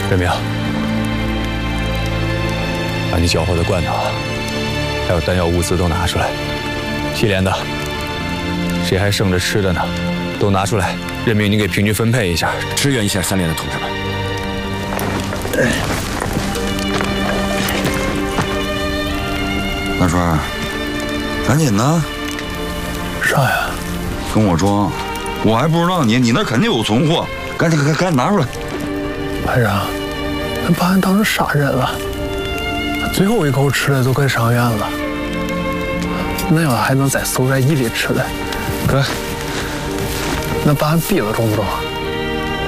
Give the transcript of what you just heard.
任明，把你缴获的罐头，还有弹药物资都拿出来。祁连的，谁还剩着吃的呢？都拿出来。任明，你给平均分配一下， 支援一下3连的同志们。 大川，赶紧的！ 啥呀？ 跟我装，我还不知道你那肯定有存货，赶紧拿出来！ 排长，那把俺当成杀人了，最后一口吃的都快上院了，那要还能再守在1里吃的，哥，那把俺毙了中不中？